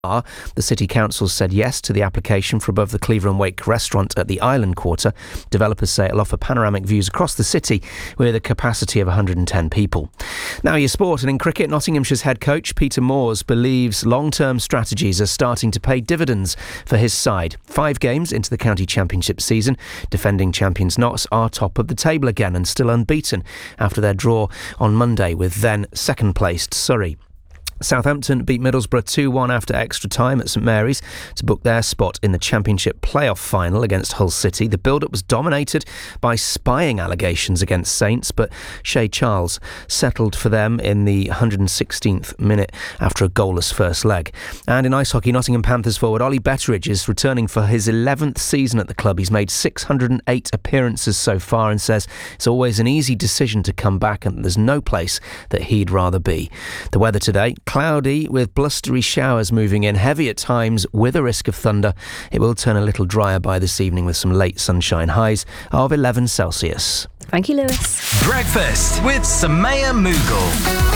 The City Council said yes to the application for above the Cleaver and Wake restaurant at the Island Quarter. Developers say it'll offer panoramic views across the city with a capacity of 110 people. Now your sport, and in cricket, Nottinghamshire's head coach Peter Moores believes long-term strategies are starting to pay dividends for his side. 5 games into the county championship season, defending champions Notts are top of the table again and still unbeaten after their draw on Monday with then second-placed Surrey. Southampton beat Middlesbrough 2-1 after extra time at St Mary's to book their spot in the Championship playoff final against Hull City. The build-up was dominated by spying allegations against Saints, but Shay Charles settled for them in the 116th minute after a goalless first leg. And in ice hockey, Nottingham Panthers forward Ollie Betteridge is returning for his 11th season at the club. He's made 608 appearances so far and says it's always an easy decision to come back and there's no place that he'd rather be. The weather today: cloudy with blustery showers moving in, heavy at times with a risk of thunder. It will turn a little drier by this evening with some late sunshine, highs of 11 Celsius. Thank you, Lewis. Breakfast with Samaya Mughal.